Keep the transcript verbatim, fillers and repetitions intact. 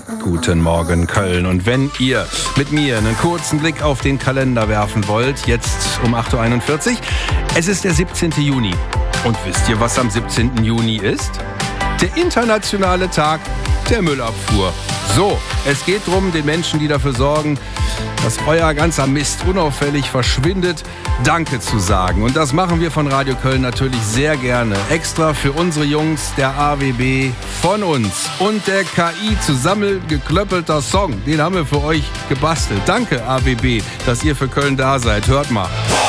Guten Morgen Köln. Und wenn ihr mit mir einen kurzen Blick auf den Kalender werfen wollt, jetzt um acht Uhr einundvierzig, es ist der siebzehnten Juni. Und wisst ihr, was am siebzehnten Juni ist? Der internationale Tag der Müllabfuhr. So, es geht darum, den Menschen, die dafür sorgen, dass euer ganzer Mist unauffällig verschwindet, Danke zu sagen. Und das machen wir von Radio Köln natürlich sehr gerne. Extra für unsere Jungs der A W B von uns. Und der K I zusammengeklöppelter Song, den haben wir für euch gebastelt. Danke A W B, dass ihr für Köln da seid. Hört mal.